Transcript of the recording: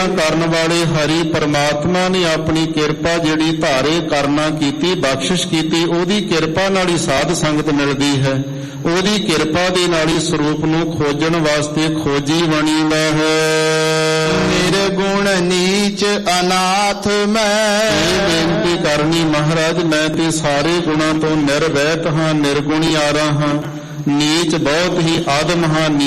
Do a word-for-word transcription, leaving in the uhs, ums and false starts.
ਕਰਨ ਵਾਲੇ ਹਰੀ ਪਰਮਾਤਮਾ ਨੇ ਆਪਣੀ ਕਿਰਪਾ ਜਿਹੜੀ ਧਾਰੇ ਕਰਨਾ ਕੀਤੀ, ਬਖਸ਼ਿਸ਼ ਕੀਤੀ, ਉਹਦੀ ਕਿਰਪਾ ਨਾਲ ਹੀ ਸਾਧ ਸੰਗਤ ਮਿਲਦੀ ਹੈ। ਉਹਦੀ ਕਿਰਪਾ ਦੇ ਨਾਲ ਹੀ ਸਰੂਪ ਨੂੰ ਖੋਜਣ ਵਾਸਤੇ ਖੋਜੀ ਬਣੀਦਾ ਹੈ। ਨਿਰਗੁਣ ਨੀਚ ਅਨਾਥ ਮੈਂ, ਇਹ ਬੇਨਤੀ ਕਰਨੀ ਮਹਾਰਾਜ, ਮੈਂ ਤੇ ਸਾਰੇ ਗੁਣਾਂ ਤੋਂ ਨਿਰਵੈਤ ਹਾਂ, ਨਿਰਗੁਣਿਆਰਾ ਹਾਂ, ਨੀਚ ਬਹੁਤ ਹੀ ਆਦਮ ਹਾਂ।